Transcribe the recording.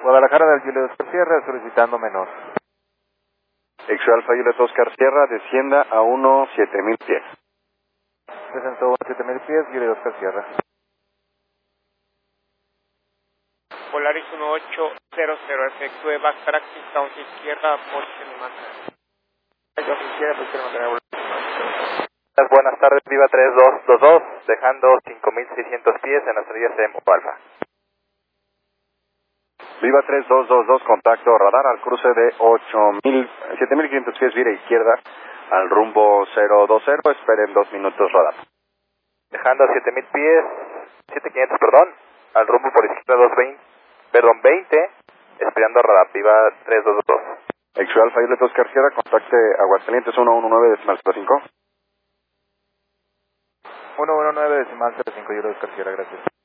Guadalajara del Juliet Oscar Sierra solicitando menor. Exo Alfa Juliet Oscar Sierra, descienda a 7000 pies. Presentó 7000 pies, Juliet Oscar Sierra. Polaris 1800, efectúe backtrack 5000 izquierda, posición y manta. Buenas tardes, Viva 3222, dejando 5600 pies en las estrellas de Moto Alfa. Viva 3222, contacto radar al cruce de 7500 pies, vira izquierda al rumbo 020, esperen 2 minutos radar. Dejando 7000 pies, 7500, perdón, al rumbo por izquierda 20, esperando radar, Viva 3222. Exo Alfa Juliet Oscar Sierra, contacte Aguascalientes 119.05. 119.05, Juliet Oscar Sierra, gracias.